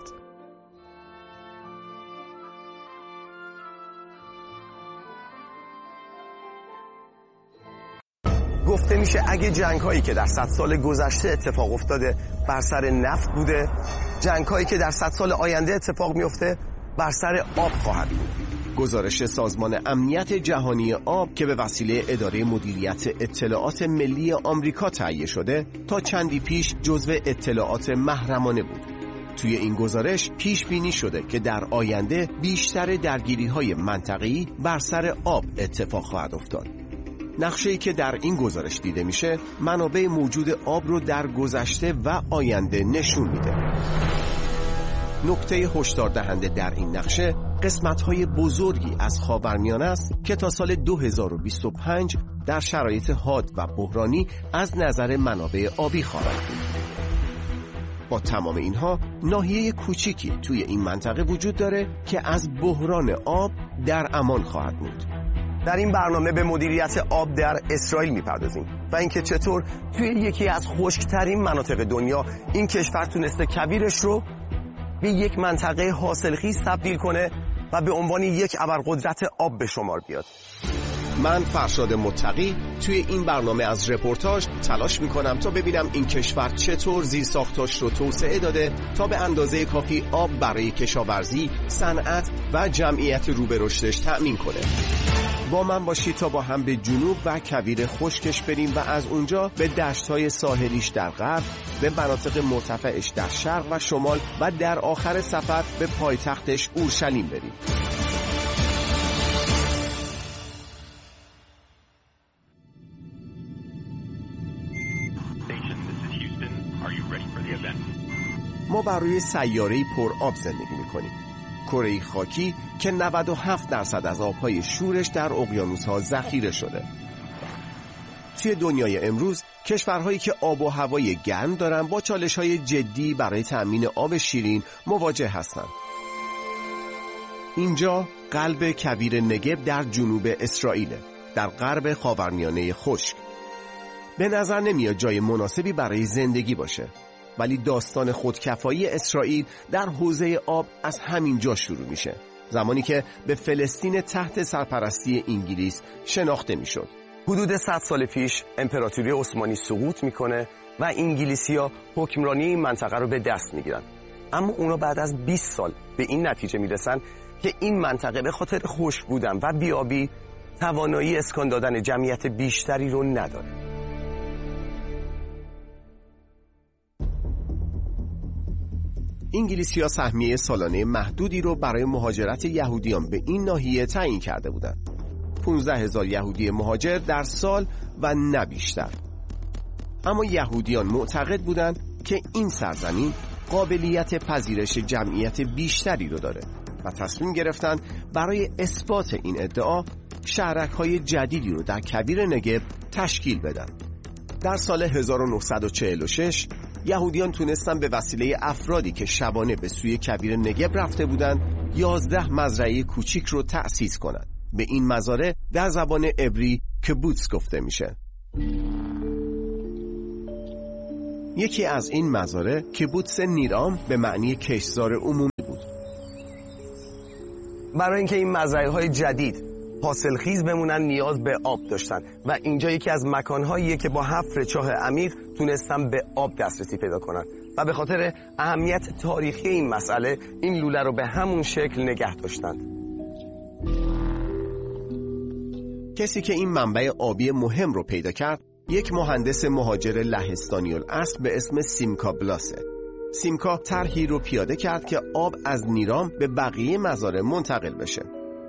گفته میشه اگه جنگ هایی که در صد سال گذشته اتفاق افتاده بر سر نفت بوده، جنگ هایی که در صد سال آینده اتفاق میفته بر سر آب خواهد بود. گزارش سازمان امنیت جهانی آب که به وسیله اداره مدیریت اطلاعات ملی آمریکا تهیه شده تا چندی پیش جزو اطلاعات محرمانه بود. توی این گزارش پیش بینی شده که در آینده بیشتر درگیری‌های منطقه‌ای بر سر آب اتفاق خواهد افتاد. نقشه‌ای که در این گزارش دیده میشه منابع موجود آب رو در گذشته و آینده نشون میده. نکته هشدار دهنده در این نقشه قسمت‌های بزرگی از خاورمیانه است که تا سال دو هزار و بیست و پنج در شرایط حاد و بحرانی از نظر منابع آبی خواهد بود. با تمام اینها ناحیه کوچیکی توی این منطقه وجود داره که از بحران آب در امان خواهد بود. در این برنامه به مدیریت آب در اسرائیل میپردازیم و اینکه چطور توی یکی از خشکترین مناطق دنیا این کشور تونسته کویرش رو به یک منطقه حاصلخیز تبدیل کنه و به عنوان یک ابرقدرت آب به شمار بیاد. من فرشاد متقی توی این برنامه از رپورتاج تلاش میکنم تا ببینم این کشور چطور زیرساختاش رو توسعه داده تا به اندازه کافی آب برای کشاورزی، صنعت و جمعیت رو به رشدش تأمین کنه. با من باشید تا با هم به جنوب و کویر خشکش بریم و از اونجا به دشت‌های ساحلیش در غرب، به مناطق مرتفعش در شرق و شمال و در آخر سفر به پایتختش اورشلیم بریم. ما بر روی سیاره‌ای پر آب زندگی می‌کنیم. کره‌ای خاکی که نود و هفت درصد از آب‌های شورش در اقیانوس‌ها ذخیره شده. توی دنیای امروز کشورهایی که آب و هوای گرم دارن با چالش‌های جدی برای تأمین آب شیرین مواجه هستند. اینجا قلب کویر نگب در جنوب اسرائیل، در غرب خاورمیانه خشک. به نظر نمیاد جای مناسبی برای زندگی باشه، ولی داستان خودکفایی اسرائیل در حوزه آب از همین جا شروع میشه، زمانی که به فلسطین تحت سرپرستی انگلیس شناخته میشد. حدود صد سال پیش امپراتوری عثمانی سقوط میکنه و انگلیسی‌ها حکمرانی این منطقه رو به دست میگیرن. اما اونا بعد از بیست سال به این نتیجه میرسن که این منطقه به خاطر خشک بودن و بیابی توانایی اسکان دادن جمعیت بیشتری رو نداره. انگلیسی‌ها سهمیه سالانه محدودی رو برای مهاجرت یهودیان به این ناحیه تعیین کرده بودند. پانزده هزار یهودی مهاجر در سال و نه بیشتر. اما یهودیان معتقد بودند که این سرزمین قابلیت پذیرش جمعیت بیشتری رو داره و تصمیم گرفتن برای اثبات این ادعا شهرک‌های جدیدی رو در کویر نگب تشکیل بدن. در سال هزار و نهصد و چهل و شش یهودیان تونستن به وسیله افرادی که شبانه به سوی کویر نگب رفته بودند یازده مزرعه کوچیک رو تأسیس کنند. به این مزارع در زبان عبری کبوتس گفته میشه. یکی از این مزارع کبوتس نیرام به معنی کشتزار عمومی بود. برای اینکه این مزرعه‌های جدید حاصلخیز بمونن نیاز به آب داشتن و اینجا یکی از مکانهاییه که با حفر چاه عمیق تونستن به آب دسترسی پیدا کنن و به خاطر اهمیت تاریخی این مسئله این لوله رو به همون شکل نگه داشتن. کسی که این منبع آبی مهم رو پیدا کرد یک مهندس مهاجر لهستانی الاصل به اسم سیمکا بلاسه. سیمکا طرحی رو پیاده کرد که آب از نیرام به بقیه مزارع منتقل بشه.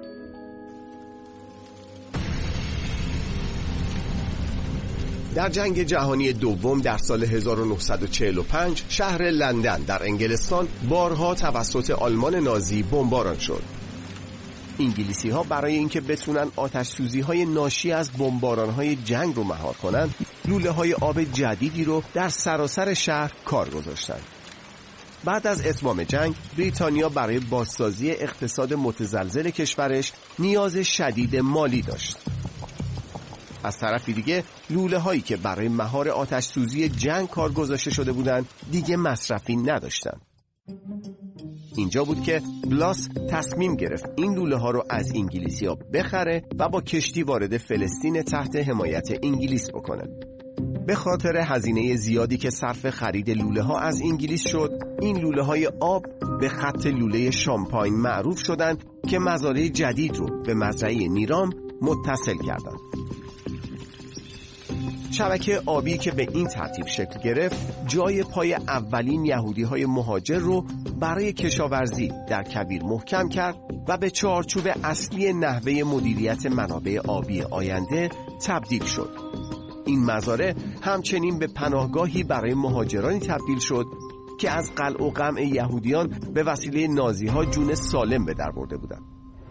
در جنگ جهانی دوم در سال هزار و نهصد و چهل و پنج شهر لندن در انگلستان بارها توسط آلمان نازی بمباران شد. انگلیسی ها برای اینکه بتونن آتش سوزی های ناشی از بمباران های جنگ رو مهار کنن، لوله های آب جدیدی رو در سراسر شهر کار گذاشتن. بعد از اتمام جنگ بریتانیا برای بازسازی اقتصاد متزلزل کشورش نیاز شدید مالی داشت. از طرف دیگه لوله هایی که برای مهار آتش سوزی جنگ کار گذاشته شده بودند دیگه مصرفی نداشتن. اینجا بود که بلاس تصمیم گرفت این لوله ها رو از انگلیسی ها بخره و با کشتی وارد فلسطین تحت حمایت انگلیس بکنه. به خاطر هزینه زیادی که صرف خرید لوله ها از انگلیس شد، این لوله های آب به خط لوله شامپاین معروف شدند که مزارع جدید رو به مزرعه نیرام متصل کردند. شبکه آبی که به این ترتیب شکل گرفت جای پای اولین یهودی های مهاجر رو برای کشاورزی در کبیر محکم کرد و به چارچوب اصلی نحوه مدیریت منابع آبی آینده تبدیل شد. این مزارع همچنین به پناهگاهی برای مهاجرانی تبدیل شد که از قلع و قمع یهودیان به وسیله نازی ها جون سالم به در برده بودند.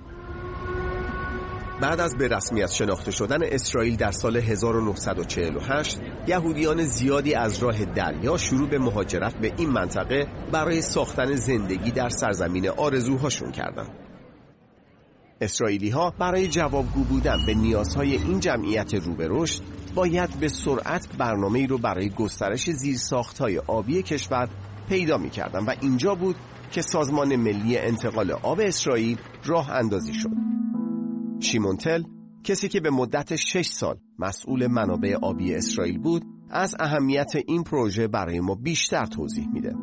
بعد از به رسمیت شناخته شدن اسرائیل در سال هزار و نهصد و چهل و هشت، یهودیان زیادی از راه دریا شروع به مهاجرت به این منطقه برای ساختن زندگی در سرزمین آرزوهاشون کردند. اسرائیلی ها برای جوابگو بودن به نیازهای این جمعیت رو به رشد باید به سرعت برنامه‌ای رو برای گسترش زیرساخت‌های آبی کشور پیدا می‌کردند و اینجا بود که سازمان ملی انتقال آب اسرائیل راه اندازی شد. شیمون تل، کسی که به مدت شش سال مسئول منابع آبی اسرائیل بود، از اهمیت این پروژه برای ما بیشتر توضیح میده.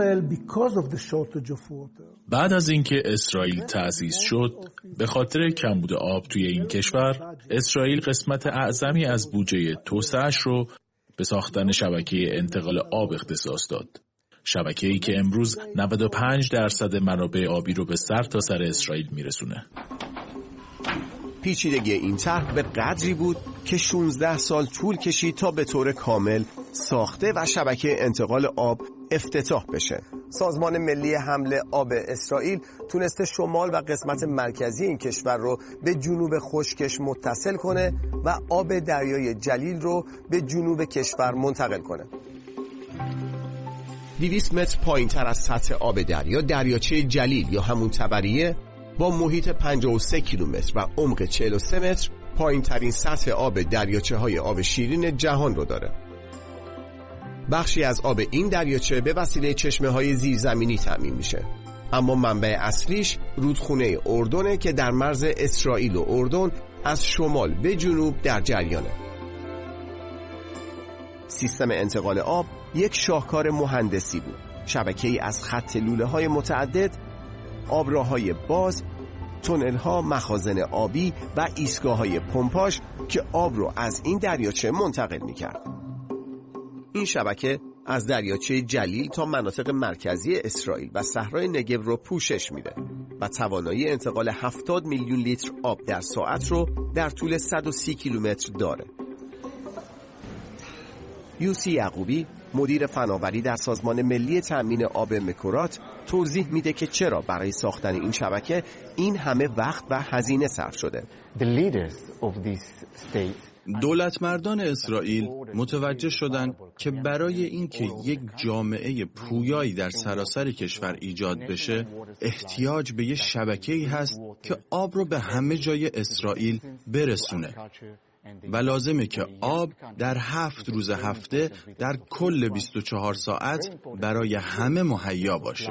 بعد از اینکه اسرائیل تأسیس شد، به خاطر کمبود آب توی این کشور، اسرائیل قسمت اعظمی از بودجه توسعه‌اش رو به ساختن شبکه انتقال آب اختصاص داد. شبکه‌ای که امروز نود و پنج درصد منابع آبی رو به سر تا سر اسرائیل میرسونه. پیچیدگی این طرح به قدری بود که شانزده سال طول کشید تا به طور کامل ساخته و شبکه انتقال آب افتتاح بشه. سازمان ملی حمل آب اسرائیل تونسته شمال و قسمت مرکزی این کشور رو به جنوب خشکش متصل کنه و آب دریای جلیل رو به جنوب کشور منتقل کنه. دویست متر پایین‌تر از سطح آب دریا، دریاچه جلیل یا همون تبریه با محیط پنجاه و سه کیلومتر و عمق چهل و سه متر پایین ترین سطح آب دریاچه های آب شیرین جهان رو داره. بخشی از آب این دریاچه به وسیله چشمه های زیرزمینی تامین میشه، اما منبع اصلیش رودخونه اردنه که در مرز اسرائیل و اردن از شمال به جنوب در جریانه. سیستم انتقال آب یک شاهکار مهندسی بود، شبکه‌ای از خط لوله های متعدد، آبراه‌های باز، تونل‌ها، مخازن آبی و ایستگاه‌های پمپاژ که آب رو از این دریاچه منتقل می‌کرد. این شبکه از دریاچه جلیل تا مناطق مرکزی اسرائیل و صحرای نگب رو پوشش میده و توانایی انتقال هفتاد میلیون لیتر آب در ساعت رو در طول صد و سی کیلومتر داره. یوسی یعقوبی، مدیر فناوری در سازمان ملی تأمین آب مکورات، توضیح میده که چرا برای ساختن این شبکه این همه وقت و هزینه صرف شده. The leaders of these states دولتمردان اسرائیل متوجه شدند که برای اینکه یک جامعه پویایی در سراسر کشور ایجاد بشه احتیاج به یک شبکه‌ای هست که آب رو به همه جای اسرائیل برسونه و لازمه که آب در هفت روز هفته در کل بیست و چهار ساعت برای همه مهیا باشه.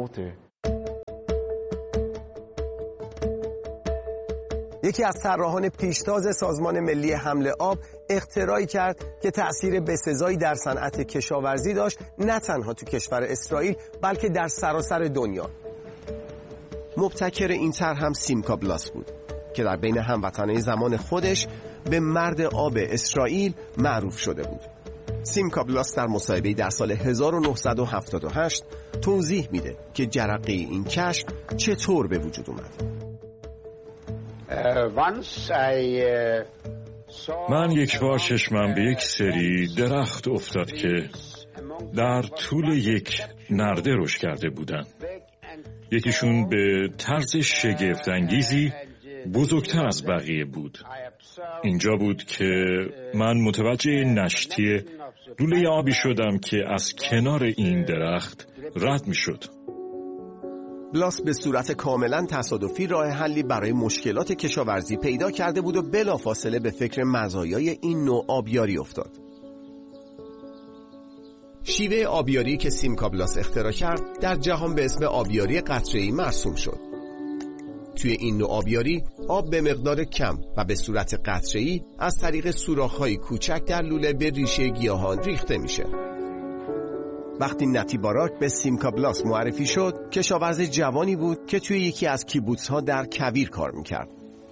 یکی از طراحان پیشتاز سازمان ملی حمل آب اختراعی کرد که تأثیر بسزایی در صنعت کشاورزی داشت، نه تنها تو کشور اسرائیل بلکه در سراسر دنیا. مبتکر این طرح هم سیمکا بلاس بود که در بین هموطنان زمان خودش به مرد آب اسرائیل معروف شده بود. سیمکا بلاس در مصاحبه‌ای در سال هزار و نهصد و هفتاد و هشت توضیح میده که جرقه این کشف چطور به وجود اومد. من یک بار چشمم به یک سری درخت افتاد که در طول یک نرده رشد کرده بودند. یکیشون به طرز شگفت انگیزی بزرگتر از بقیه بود. اینجا بود که من متوجه نشتی لوله آبی شدم که از کنار این درخت رد می شد. بلاس به صورت کاملا تصادفی راه حلی برای مشکلات کشاورزی پیدا کرده بود و بلافاصله به فکر مزایای این نوع آبیاری افتاد. شیوه آبیاری که سیمکا بلاس اختراع کرد در جهان به اسم آبیاری قطره‌ای مرسوم شد. توی این نوع آبیاری آب به مقدار کم و به صورت قطره‌ای از طریق سوراخ‌های کوچک در لوله به ریشه گیاهان ریخته میشه. وقتی نتی باراک به سیمکا بلاس معرفی شد، کشاورز جوانی بود که توی یکی از کیبوتس‌ها در کویر کار میکرد.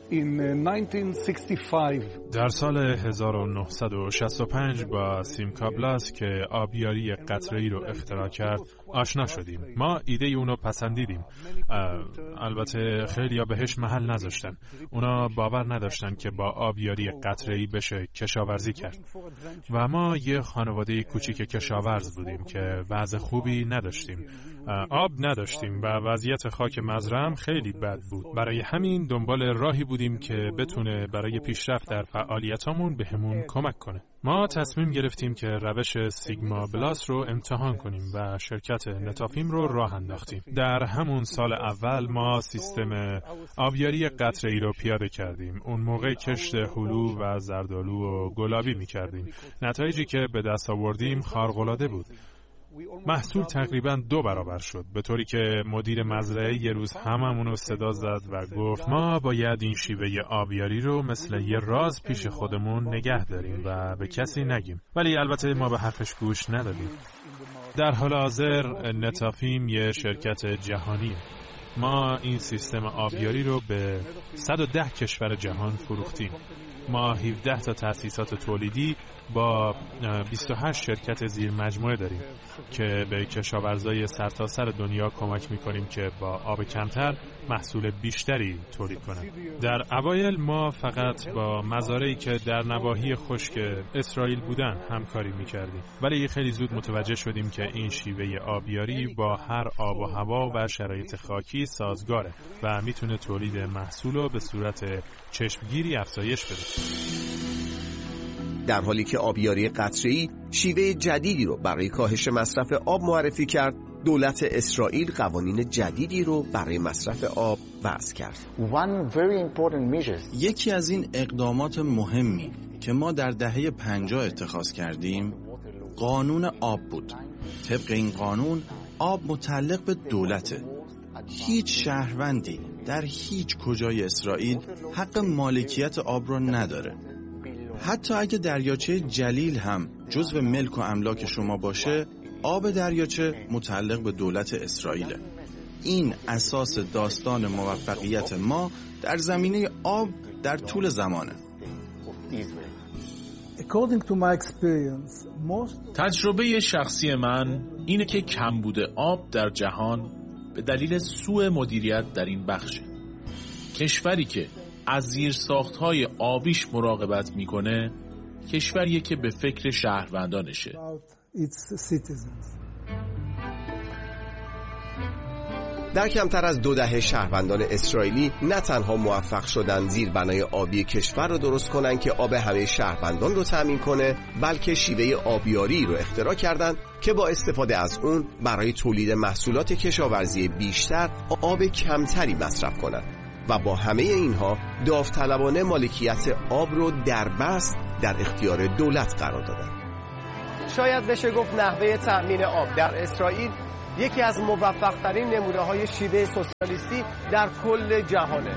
در سال هزار و نهصد و شصت و پنج با سیمکا بلاس که آبیاری قطره‌ای رو اختراع کرد آشنا شدیم. ما ایده اونو پسندیدیم. البته خیلی‌ها بهش محل نذاشتن. اونا باور نداشتن که با آبیاری قطره‌ای بشه کشاورزی کرد. و ما یه خانواده کوچیک کشاورز بودیم که وضع خوبی نداشتیم. آب نداشتیم و وضعیت خاک مزرعه خیلی بد بود. برای همین دنبال راهی بودیم که بتونه برای پیشرفت در فعالیتامون بهمون کمک کنه. ما تصمیم گرفتیم که روش سیگما بلاس رو امتحان کنیم و شرکت نتافیم رو راه انداختیم. در همون سال اول ما سیستم آبیاری قطره‌ای رو پیاده کردیم. اون موقع کشت هلو و زردآلو و گلابی می‌کردیم. نتایجی که به دست آوردیم خارق‌العاده بود. محصول تقریباً دو برابر شد، به طوری که مدیر مزرعه یه روز هممون رو صدا زد و گفت ما باید این شیوه آبیاری رو مثل یه راز پیش خودمون نگه داریم و به کسی نگیم. ولی البته ما به حرفش گوش ندادیم. در حال حاضر نتافیم یه شرکت جهانیه. ما این سیستم آبیاری رو به صد و ده کشور جهان فروختیم. ما هفده تا تأسیسات تولیدی با بیست و هشت شرکت زیر مجموعه داریم که به کشاورزای سرتاسر دنیا کمک میکنیم که با آب کمتر محصول بیشتری تولید کنند. در اوایل ما فقط با مزارعی که در نواحی خشک اسرائیل بودن همکاری میکردیم، ولی خیلی زود متوجه شدیم که این شیوه آبیاری با هر آب و هوا و شرایط خاکی سازگاره و میتونه تولید محصول رو به صورت چشمگیری افزایش بده. در حالی که آبیاری قطره‌ای شیوه جدیدی رو برای کاهش مصرف آب معرفی کرد، دولت اسرائیل قوانین جدیدی رو برای مصرف آب وضع کرد. یکی از این اقدامات مهمی که ما در دهه پنجاه اتخاذ کردیم قانون آب بود. طبق این قانون آب متعلق به دولته. هیچ شهروندی در هیچ کجای اسرائیل حق مالکیت آب رو نداره. حتی اگه دریاچه جلیل هم جزو ملک و املاک شما باشه، آب دریاچه متعلق به دولت اسرائیله. این اساس داستان موفقیت ما در زمینه آب در طول زمانه. تجربه شخصی من اینه که کمبود آب در جهان به دلیل سوء مدیریت در این بخشه. کشوری که از زیرساخت‌های آبیش مراقبت میکنه کشوریه که به فکر شهروندانشه. در کمتر از دو دهه شهروندان اسرائیلی نه تنها موفق شدن زیربنای آبی کشور رو درست کنن که آب همه شهروندان رو تامین کنه، بلکه شیوه آبیاری رو اختراع کردن که با استفاده از اون برای تولید محصولات کشاورزی بیشتر آب کمتری مصرف کنن و با همه اینها داوطلبانه مالکیت آب رو در بست در اختیار دولت قرار دادن. شاید بشه گفت نحوه تأمین آب در اسرائیل یکی از موفق‌ترین نمونه‌های شیوه سوسیالیستی در کل جهانه.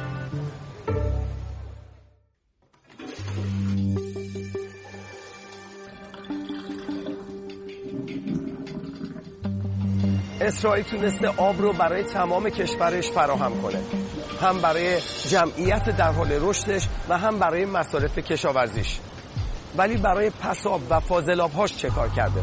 اسرائیل تونسته آب رو برای تمام کشورش فراهم کنه، هم برای جمعیت در حال رشدش و هم برای مصارف کشاورزیش. ولی برای پساب و فاضلاب‌هاش چه کار کرده؟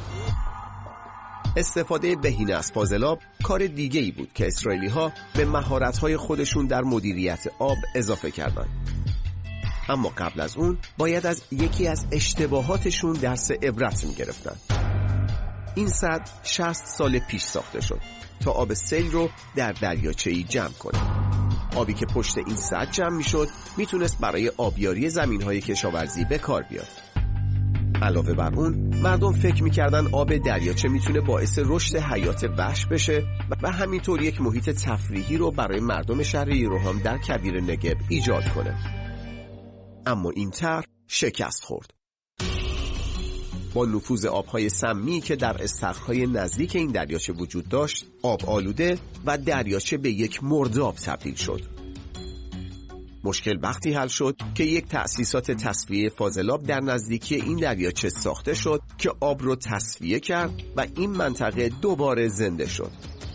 استفاده بهینه از فاضلاب کار دیگه‌ای بود که اسرائیلی‌ها به مهارت‌های خودشون در مدیریت آب اضافه کردند. اما قبل از اون باید از یکی از اشتباهاتشون درس عبرت می‌گرفتن. این سد شصت سال پیش ساخته شد تا آب سیل رو در دریاچه‌ای جمع کنه. آبی که پشت این سد جمع می‌شد میتونست برای آبیاری زمین‌های کشاورزی به کار بیاد. علاوه بر اون مردم فکر میکردن آب دریاچه میتونه باعث رشد حیات وحش بشه و همینطور یک محیط تفریحی رو برای مردم شهر یروحام در کویر نگب ایجاد کنه. اما این طرح شکست خورد. با نفوذ آبهای سمی که در استخرهای نزدیک این دریاچه وجود داشت، آب آلوده و دریاچه به یک مرداب تبدیل شد. مشکل وقتی حل شد که یک تأسیسات تصفیه فاضلاب در نزدیکی این دریاچه ساخته شد که آب رو تصفیه کرد و این منطقه دوباره زنده شد.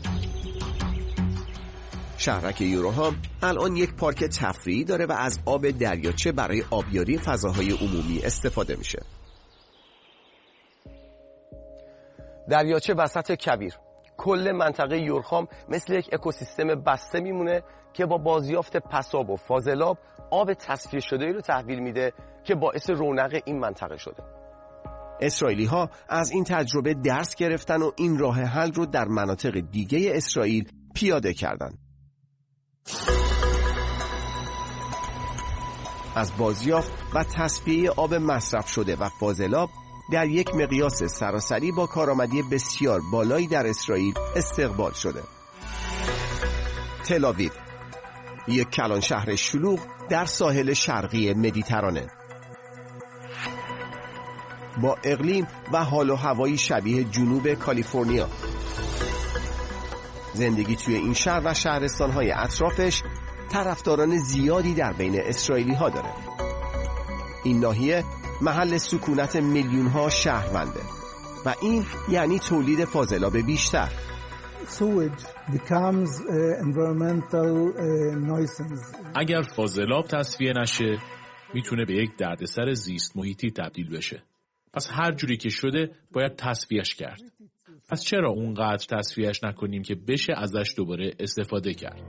شهرک یروحام الان یک پارک تفریحی داره و از آب دریاچه برای آبیاری فضاهای عمومی استفاده میشه. دریاچه وسط کویر، کل منطقه یروحام مثل یک اکوسیستم بسته میمونه که با بازیافت پساب و فاضلاب آب تصفیه شده‌ای رو تحویل میده که باعث رونق این منطقه شده. اسرائیلی ها از این تجربه درس گرفتن و این راه حل رو در مناطق دیگه اسرائیل پیاده کردن. از بازیافت و تصفیه آب مصرف شده و فاضلاب در یک مقیاس سراسری با کارآمدی بسیار بالایی در اسرائیل استقبال شده. تل آویو، یک کلان شهر شلوغ در ساحل شرقی مدیترانه، با اقلیم و حال و هوایی شبیه جنوب کالیفرنیا. زندگی توی این شهر و شهرستان‌های اطرافش طرفداران زیادی در بین اسرائیلی ها داره. این ناحیه محل سکونت میلیون ها شهرونده و این یعنی تولید فاضلاب بیشتر. اگر فاضلاب تصفیه نشه میتونه به یک دردسر زیست محیطی تبدیل بشه. پس هر جوری که شده باید تصفیهش کرد. پس چرا اونقدر تصفیهش نکنیم که بشه ازش دوباره استفاده کرد؟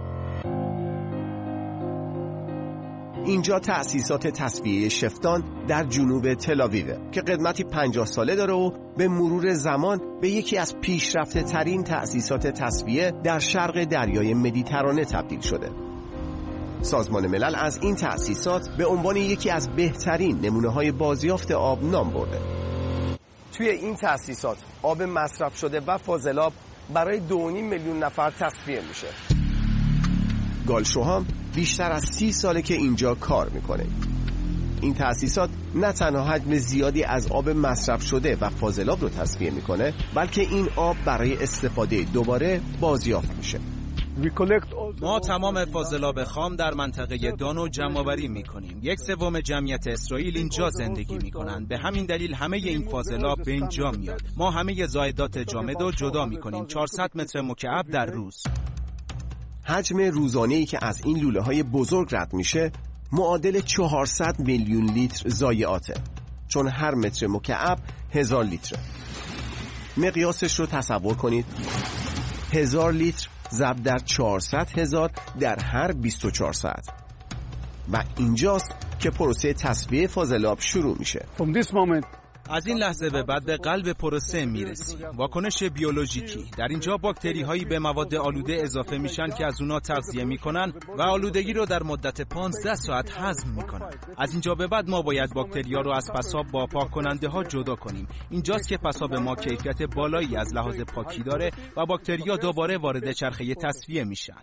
اینجا تأسیسات تصفیه شفتان در جنوب تل آویو که قدمتی پنجاه ساله داره و به مرور زمان به یکی از پیشرفته ترین تأسیسات تصفیه در شرق دریای مدیترانه تبدیل شده. سازمان ملل از این تأسیسات به عنوان یکی از بهترین نمونه‌های بازیافت آب نام برده. توی این تأسیسات آب مصرف شده و فاضلاب برای دو و نیم میلیون نفر تصفیه میشه. گالشوهام بیشتر از سی ساله که اینجا کار میکنه. این تأسیسات نه تنها حجم زیادی از آب مصرف شده و فاضلاب رو تصفیه میکنه، بلکه این آب برای استفاده دوباره بازیافت میشه. ما تمام فاضلاب خام در منطقه دانو جمع‌آوری میکنیم. یک سوم جمعیت اسرائیل اینجا زندگی میکنن. به همین دلیل همه این فاضلاب به اینجا میاد. ما همه زایدات جامد رو جدا میکنیم. چهارصد متر مکعب در روز. حجم روزانه‌ای که از این لوله‌های بزرگ رد میشه معادل چهارصد میلیون لیتر ضایعاته، چون هر متر مکعب هزار لیتره. مقیاسش رو تصور کنید، هزار لیتر ضرب در چهارصد هزار در هر بیست و چهار ساعت. و اینجاست که پروسه تصفیه فاضلاب شروع میشه. از این لحظه به بعد به قلب پروسه میرسیم. واکنش بیولوژیکی. در اینجا باکتری هایی به مواد آلوده اضافه میشن که از اونا تغذیه میکنن و آلودگی رو در مدت پانزده ساعت هضم میکنن. از اینجا به بعد ما باید باکتریا رو از پساب با پاک کننده ها جدا کنیم. اینجاست که پساب ما کیفیت بالایی از لحاظ پاکی داره و باکتریا دوباره وارد چرخه تصفیه میشن.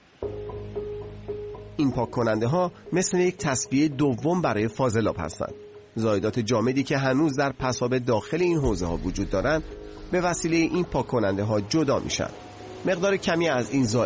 این پاک کننده ها مثل یک تصفیه دوم برای فاضلاب هستند. زایدات جامدی که هنوز در پساب داخل این حوزه ها وجود دارند به وسیله این پاک کننده ها جدا میشن. مقدار کمی از این زائد